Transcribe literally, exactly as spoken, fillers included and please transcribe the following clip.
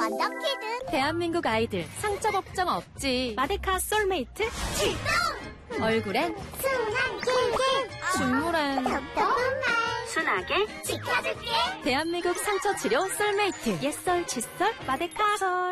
원더키드. 대한민국 아이들 상처 걱정 없지. 마데카 솔메이트 출동! 얼굴엔 순한 킬킬. 중물엔 답답한 말. 순하게 지켜줄게. 대한민국 상처 치료 솔메이트 옛설 칫솔 마데카 솔.